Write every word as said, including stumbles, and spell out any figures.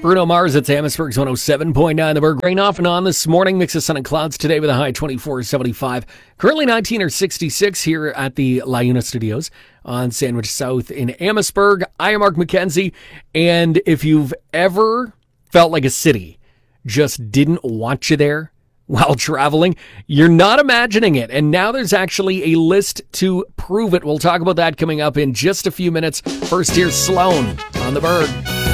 Bruno Mars, it's Amherstburg's one oh seven point nine. The Berg rain off and on this morning. Mix of sun and clouds today with a high twenty-four seventy-five. Currently nineteen or sixty-six here at the La Una Studios on Sandwich South in Amherstburg. I am Mark McKenzie, and if you've ever felt like a city just didn't want you there while traveling, you're not imagining it. And now there's actually a list to prove it. We'll talk about that coming up in just a few minutes. First, here's Sloan on the Berg.